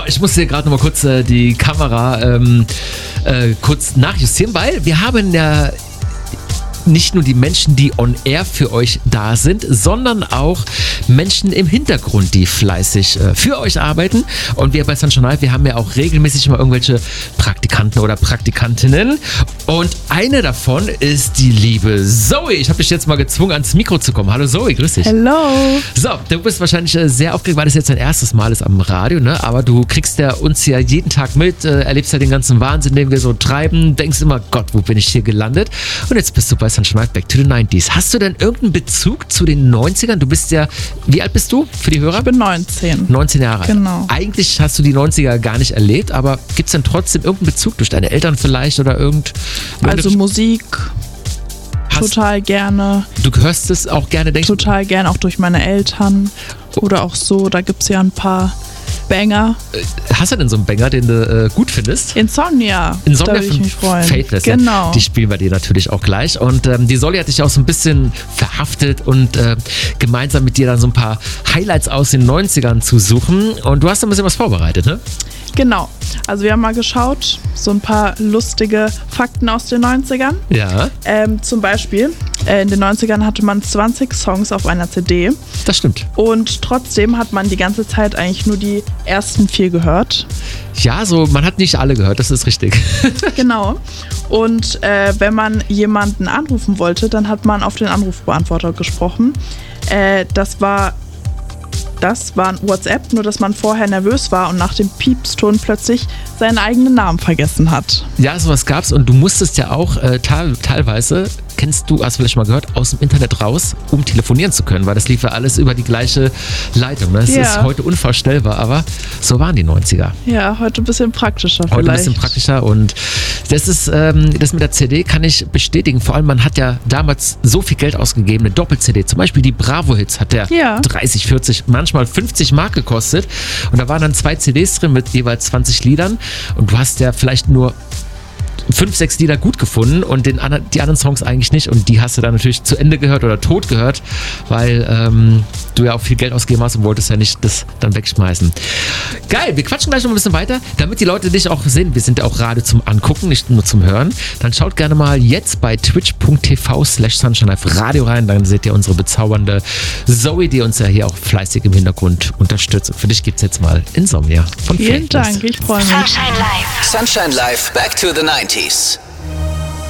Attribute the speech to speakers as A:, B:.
A: ich muss hier gerade noch mal kurz die Kamera kurz nachjustieren, weil wir haben ja nicht nur die Menschen, die on air für euch da sind, sondern auch Menschen im Hintergrund, die fleißig für euch arbeiten. Und wir bei Sunshine Live, wir haben ja auch regelmäßig mal irgendwelche Praktikanten oder Praktikantinnen. Und eine davon ist die liebe Zoe. Ich habe dich jetzt mal gezwungen, ans Mikro zu kommen. Hallo Zoe, grüß dich.
B: Hello.
A: So, du bist wahrscheinlich sehr aufgeregt, weil das jetzt dein erstes Mal ist am Radio, ne? Aber du kriegst ja uns ja jeden Tag mit, erlebst ja den ganzen Wahnsinn, den wir so treiben, denkst immer, Gott, wo bin ich hier gelandet? Und jetzt bist du bei Sunshine Live, Back to the 90s. Hast du denn irgendeinen Bezug zu den 90ern? Du bist ja, wie alt bist du für die Hörer?
B: Ich bin 19.
A: 19 Jahre alt.
B: Genau.
A: Eigentlich hast du die 90er gar nicht erlebt, aber gibt es denn trotzdem irgendeinen Bezug durch deine Eltern vielleicht oder
B: Also Musik, total gerne.
A: Du hörst es auch gerne, denkst du?
B: Total gerne, auch durch meine Eltern oder auch so. Da gibt es ja ein paar Banger.
A: Hast du denn so einen Banger, den du gut findest?
B: Insomnia.
A: Da
B: würde ich mich freuen.
A: Faithless,
B: genau.
A: Ja. Die spielen wir dir natürlich auch gleich. Und die Solly hat dich auch so ein bisschen verhaftet und gemeinsam mit dir dann so ein paar Highlights aus den 90ern zu suchen. Und du hast ein bisschen was vorbereitet, ne?
B: Genau. Also wir haben mal geschaut, so ein paar lustige Fakten aus den 90ern.
A: Ja.
B: Zum Beispiel, in den 90ern hatte man 20 Songs auf einer CD.
A: Das stimmt.
B: Und trotzdem hat man die ganze Zeit eigentlich nur die ersten 4 gehört.
A: Ja, so man hat nicht alle gehört, das ist richtig.
B: Genau. Und wenn man jemanden anrufen wollte, dann hat man auf den Anrufbeantworter gesprochen. Das war ein WhatsApp, nur dass man vorher nervös war und nach dem Piepston plötzlich seinen eigenen Namen vergessen hat.
A: Ja, sowas gab's und du musstest ja auch teilweise, hast du vielleicht mal gehört, aus dem Internet raus, um telefonieren zu können, weil das lief ja alles über die gleiche Leitung. Das ist heute unvorstellbar, aber so waren die 90er.
B: Ja, heute ein bisschen praktischer vielleicht.
A: Heute ein bisschen praktischer und das ist, das mit der CD kann ich bestätigen. Vor allem, man hat ja damals so viel Geld ausgegeben, eine Doppel-CD, zum Beispiel die Bravo-Hits hat der 30, 40, manchmal 50 Mark gekostet und da waren dann 2 CDs drin mit jeweils 20 Liedern und du hast ja vielleicht nur 5, 6 Lieder gut gefunden und die anderen Songs eigentlich nicht und die hast du dann natürlich zu Ende gehört oder tot gehört, weil du ja auch viel Geld ausgegeben hast und wolltest ja nicht das dann wegschmeißen. Geil, wir quatschen gleich noch ein bisschen weiter, damit die Leute dich auch sehen. Wir sind ja auch Radio zum Angucken, nicht nur zum Hören. Dann schaut gerne mal jetzt bei twitch.tv/SunshineLive Radio rein, dann seht ihr unsere bezaubernde Zoe, die uns ja hier auch fleißig im Hintergrund unterstützt. Und für dich gibt es jetzt mal Insomnia von
B: Vielen Dank, ich freue mich.
C: Sunshine Live. Sunshine Live, Back to the 90s.